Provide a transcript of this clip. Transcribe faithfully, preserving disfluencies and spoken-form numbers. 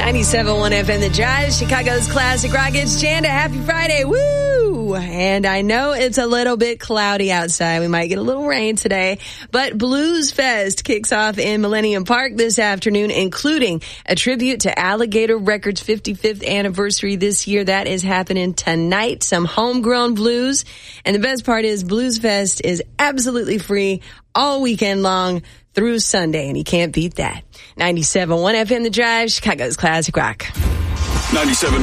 ninety-seven point one F M The Drive, Chicago's classic rock. It's Janda. Happy Friday. Woo! And I know it's a little bit cloudy outside. We might get a little rain today. But Blues Fest kicks off in Millennium Park this afternoon, including a tribute to Alligator Records' fifty-fifth anniversary this year. That is happening tonight. Some homegrown blues. And the best part is Blues Fest is absolutely free all weekend long through Sunday, and you can't beat that. ninety-seven point one F M The Drive, Chicago's classic rock. ninety-seven